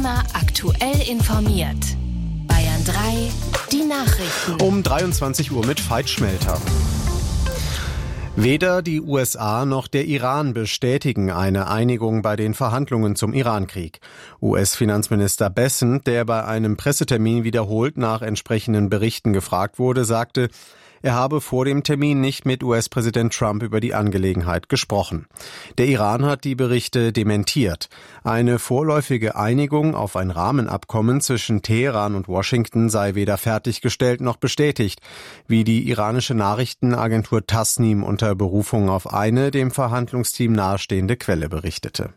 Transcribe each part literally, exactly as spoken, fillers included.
Immer aktuell informiert. Bayern drei, die Nachrichten. Um dreiundzwanzig Uhr mit Veit Schmelter. Weder die U S A noch der Iran bestätigen eine Einigung bei den Verhandlungen zum Irankrieg. U S-Finanzminister Bessent, der bei einem Pressetermin wiederholt nach entsprechenden Berichten gefragt wurde, sagte, er habe vor dem Termin nicht mit U S-Präsident Trump über die Angelegenheit gesprochen. Der Iran hat die Berichte dementiert. Eine vorläufige Einigung auf ein Rahmenabkommen zwischen Teheran und Washington sei weder fertiggestellt noch bestätigt, wie die iranische Nachrichtenagentur Tasnim unter Berufung auf eine dem Verhandlungsteam nahestehende Quelle berichtete.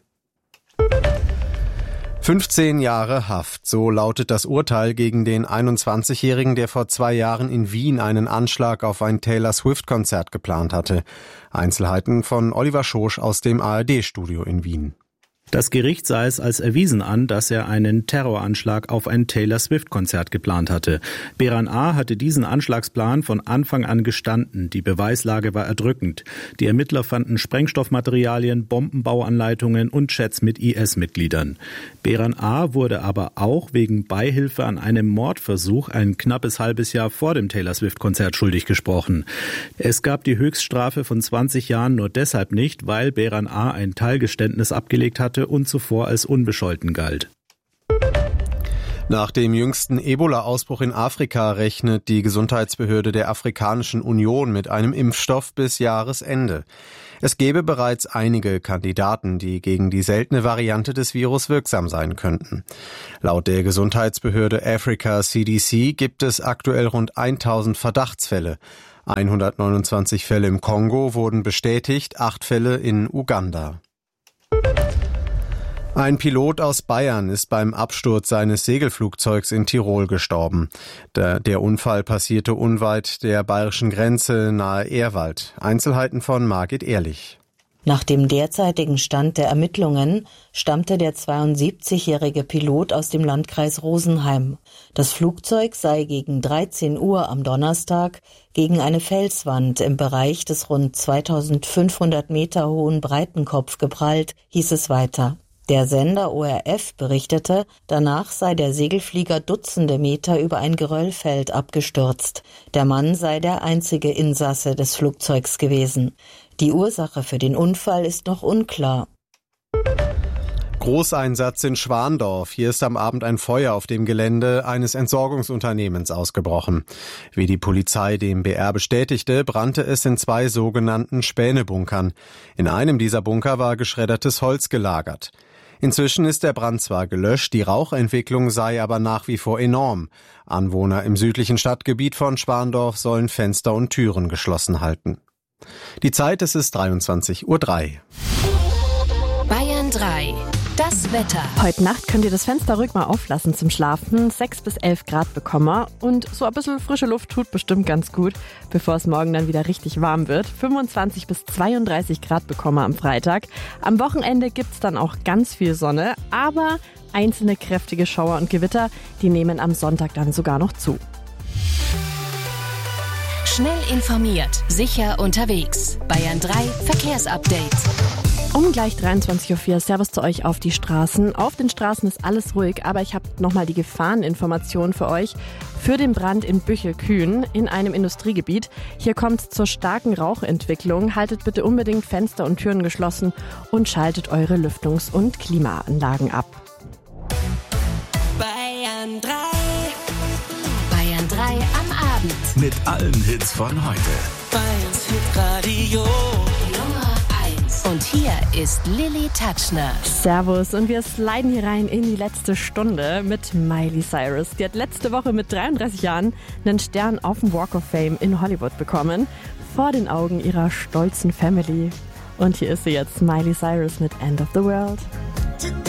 fünfzehn Jahre Haft, so lautet das Urteil gegen den einundzwanzigjährigen, der vor zwei Jahren in Wien einen Anschlag auf ein Taylor-Swift-Konzert geplant hatte. Einzelheiten von Oliver Schosch aus dem A R D-Studio in Wien. Das Gericht sah es als erwiesen an, dass er einen Terroranschlag auf ein Taylor-Swift-Konzert geplant hatte. Beran A. hatte diesen Anschlagsplan von Anfang an gestanden. Die Beweislage war erdrückend. Die Ermittler fanden Sprengstoffmaterialien, Bombenbauanleitungen und Chats mit I S-Mitgliedern. Beran A. wurde aber auch wegen Beihilfe an einem Mordversuch ein knappes halbes Jahr vor dem Taylor-Swift-Konzert schuldig gesprochen. Es gab die Höchststrafe von zwanzig Jahren nur deshalb nicht, weil Beran A. ein Teilgeständnis abgelegt hatte und zuvor als unbescholten galt. Nach dem jüngsten Ebola-Ausbruch in Afrika rechnet die Gesundheitsbehörde der Afrikanischen Union mit einem Impfstoff bis Jahresende. Es gäbe bereits einige Kandidaten, die gegen die seltene Variante des Virus wirksam sein könnten. Laut der Gesundheitsbehörde Africa C D C gibt es aktuell rund tausend Verdachtsfälle. hundertneunundzwanzig Fälle im Kongo wurden bestätigt, acht Fälle in Uganda. Ein Pilot aus Bayern ist beim Absturz seines Segelflugzeugs in Tirol gestorben. Der, der Unfall passierte unweit der bayerischen Grenze nahe Ehrwald. Einzelheiten von Margit Ehrlich. Nach dem derzeitigen Stand der Ermittlungen stammte der zweiundsiebzigjährige Pilot aus dem Landkreis Rosenheim. Das Flugzeug sei gegen dreizehn Uhr am Donnerstag gegen eine Felswand im Bereich des rund zweitausendfünfhundert Meter hohen Breitenkopf geprallt, hieß es weiter. Der Sender O R F berichtete, danach sei der Segelflieger Dutzende Meter über ein Geröllfeld abgestürzt. Der Mann sei der einzige Insasse des Flugzeugs gewesen. Die Ursache für den Unfall ist noch unklar. Großeinsatz in Schwandorf. Hier ist am Abend ein Feuer auf dem Gelände eines Entsorgungsunternehmens ausgebrochen. Wie die Polizei dem B R bestätigte, brannte es in zwei sogenannten Spänebunkern. In einem dieser Bunker war geschreddertes Holz gelagert. Inzwischen ist der Brand zwar gelöscht, die Rauchentwicklung sei aber nach wie vor enorm. Anwohner im südlichen Stadtgebiet von Schwandorf sollen Fenster und Türen geschlossen halten. Die Zeit, es ist dreiundzwanzig Uhr drei. Bayern drei. Das Wetter. Heute Nacht könnt ihr das Fenster ruhig mal auflassen zum Schlafen. sechs bis elf Grad bekommen und so ein bisschen frische Luft tut bestimmt ganz gut, bevor es morgen dann wieder richtig warm wird. fünfundzwanzig bis zweiunddreißig Grad bekommen am Freitag. Am Wochenende gibt's dann auch ganz viel Sonne, aber einzelne kräftige Schauer und Gewitter, die nehmen am Sonntag dann sogar noch zu. Schnell informiert, sicher unterwegs. Bayern drei Verkehrsupdate. Um gleich dreiundzwanzig Uhr vier, Servus zu euch auf die Straßen. Auf den Straßen ist alles ruhig, aber ich habe nochmal die Gefahreninformation für euch. Für den Brand in Büchelkühn in einem Industriegebiet. Hier kommt es zur starken Rauchentwicklung. Haltet bitte unbedingt Fenster und Türen geschlossen und schaltet eure Lüftungs- und Klimaanlagen ab. Bayern drei. Bayern drei am Abend. Mit allen Hits von heute. Bayerns Hitradio. Und hier ist Lilly Tatschner. Servus und wir sliden hier rein in die letzte Stunde mit Miley Cyrus. Die hat letzte Woche mit dreiunddreißig Jahren einen Stern auf dem Walk of Fame in Hollywood bekommen. Vor den Augen ihrer stolzen Family. Und hier ist sie jetzt, Miley Cyrus mit End of the World.